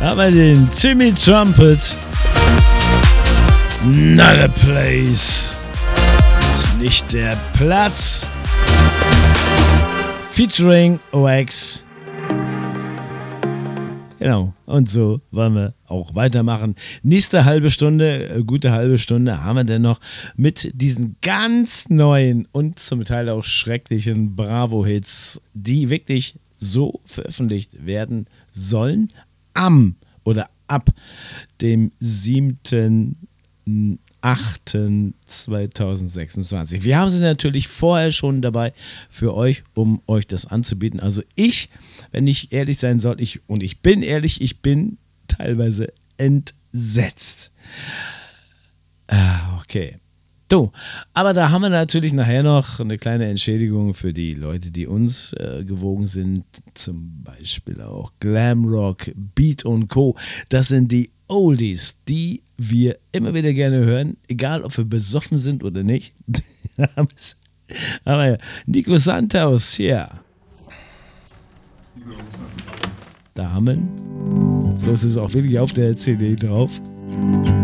haben wir den Timmy Trumpet. Not a place. Ist nicht der Platz. Featuring OX. Genau, und so wollen wir auch weitermachen. Nächste halbe Stunde, gute halbe Stunde haben wir denn noch mit diesen ganz neuen und zum Teil auch schrecklichen Bravo-Hits, die wirklich so veröffentlicht werden sollen, ab dem 7.8.2026. Wir haben sie natürlich vorher schon dabei für euch, um euch das anzubieten. Also wenn ich ehrlich sein soll, ich bin ehrlich, ich bin teilweise entsetzt. Okay. So, aber da haben wir natürlich nachher noch eine kleine Entschädigung für die Leute, die uns gewogen sind. Zum Beispiel auch Glamrock, Beat & Co. Das sind die Oldies, die wir immer wieder gerne hören, egal ob wir besoffen sind oder nicht. Aber Nico Santos, ja. Damen. So ist es auch wirklich auf der CD drauf.